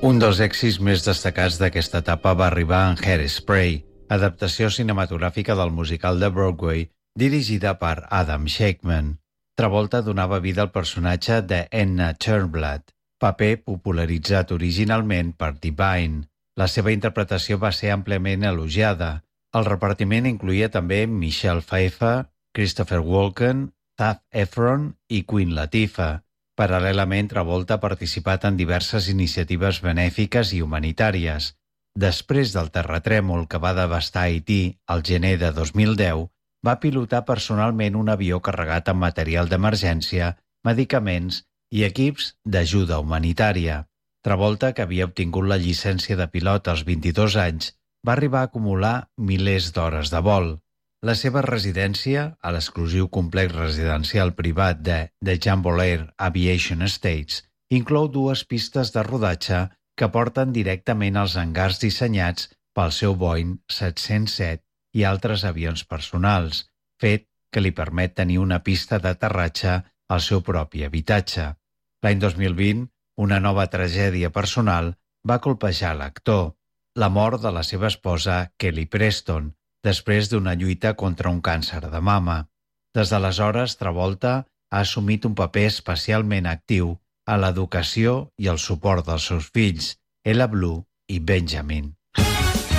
Un dels èxits més destacats d'aquesta etapa va arribar en Hairspray, adaptació cinematogràfica del musical de Broadway dirigida per Adam Shakeman. Travolta donava vida al personatge de Enna Turnblad, paper popularitzat originalment per Divine. La seva interpretació va ser àmpliament elogiada. El repartiment incloïa també Michelle Pfeiffer, Christopher Walken, Zac Efron i Queen Latifah. Paral·lelament, Travolta ha participat en diverses iniciatives benèfiques i humanitàries. Després del terratrèmol que va devastar Haití al gener de 2010, va pilotar personalment un avió carregat amb material d'emergència, medicaments i equips d'ajuda humanitària. Travolta, que havia obtingut la llicència de pilot als 22 anys, va arribar a acumular milers d'hores de vol. La seva residència, a l'exclusiu complex residencial privat de The Jambolear Aviation Estates, inclou 2 pistes de rodatge que porten directament als hangars dissenyats pel seu Boeing 707 i altres avions personals, fet que li permet tenir una pista d'aterratge al seu propi habitatge. L'any 2020, una nova tragèdia personal va colpejar l'actor, la mort de la seva esposa Kelly Preston, després d'una lluita contra un càncer de mama. Des d'aleshores, Travolta ha assumit un paper especialment actiu a l'educació i el suport dels seus fills, Ella Blue i Benjamin.